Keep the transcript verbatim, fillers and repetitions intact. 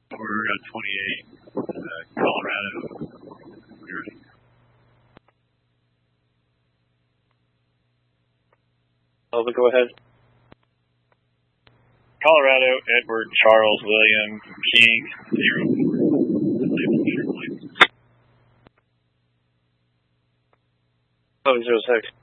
We're at twenty-eight, uh, Colorado. We're Over, go ahead. Colorado, Edward, Charles, William, King, zero. Oh, zero six.